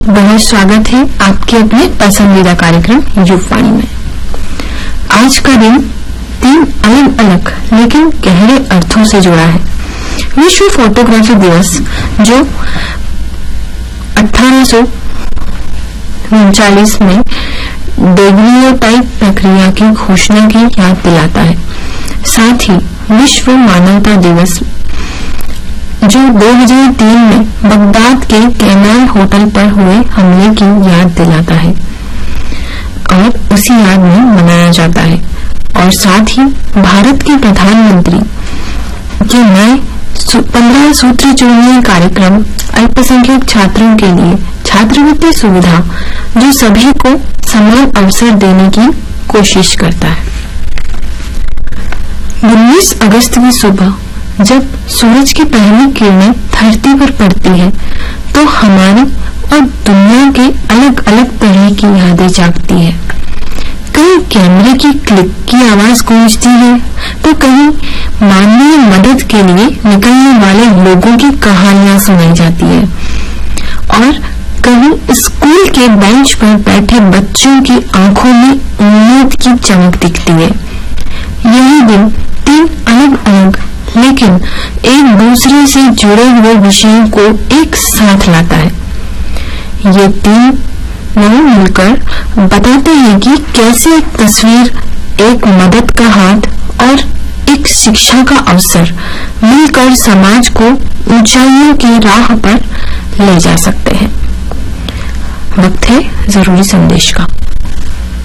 बहुत स्वागत है आपके अपने पसंदीदा कार्यक्रम युगवाणी में। आज का दिन 3 अलग अलग लेकिन गहरे अर्थों से जुड़ा है। विश्व फोटोग्राफी दिवस जो 1839 में डेगुलियोटाइप प्रक्रिया की घोषणा की याद दिलाता है। साथ ही विश्व मानवता दिवस जो 2003 में बगदाद के कैनाल होटल पर हुए हमले की याद दिलाता है और उसी याद में मनाया जाता है। और साथ ही भारत के प्रधानमंत्री के नए 15 सूत्री चुनिए कार्यक्रम अल्पसंख्यक छात्रों के लिए छात्रवृत्ति सुविधा जो सभी को समान अवसर देने की कोशिश करता है। 19 अगस्त की सुबह जब सूरज की पहली किरणें धरती पर पड़ती है तो हमारी और दुनिया के अलग अलग तरह की यादें जागती है। कहीं कैमरे की क्लिक की आवाज गूंजती है तो कहीं मानवीय मदद के लिए निकलने वाले लोगों की कहानियां सुनाई जाती है और कहीं स्कूल के बेंच पर बैठे बच्चों की आंखों में उम्मीद की चमक दिखती है। यही दिन 3 अलग अलग लेकिन एक दूसरे से जुड़े हुए विषयों को एक साथ लाता है। ये 3 मिलकर बताते हैं कि कैसे एक तस्वीर, एक मदद का हाथ और एक शिक्षा का अवसर मिलकर समाज को ऊंचाइयों की राह पर ले जा सकते हैं। वक्त है जरूरी संदेश का।